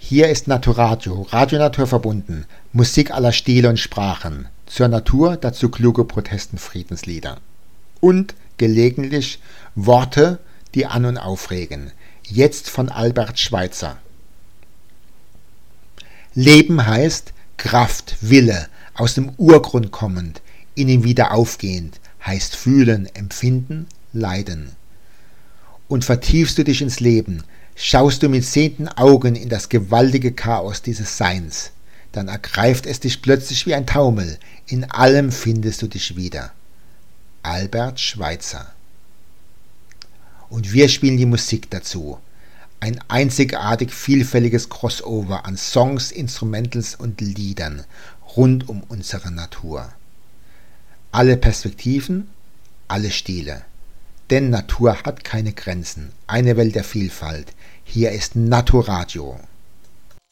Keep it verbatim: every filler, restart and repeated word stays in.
Hier ist Naturadio, Radio Natur verbunden, Musik aller Stile und Sprachen, zur Natur dazu kluge Protestenfriedenslieder. Und gelegentlich Worte, die an- und aufregen. Jetzt von Albert Schweitzer. Leben heißt Kraft, Wille, aus dem Urgrund kommend, in ihm wieder aufgehend, heißt fühlen, empfinden, leiden. Und vertiefst du dich ins Leben, schaust du mit sehenden Augen in das gewaltige Chaos dieses Seins, dann ergreift es dich plötzlich wie ein Taumel, in allem findest du dich wieder. Albert Schweitzer. Und wir spielen die Musik dazu. Ein einzigartig vielfältiges Crossover an Songs, Instrumentals und Liedern rund um unsere Natur. Alle Perspektiven, alle Stile. Denn Natur hat keine Grenzen, eine Welt der Vielfalt. Hier ist Naturadio.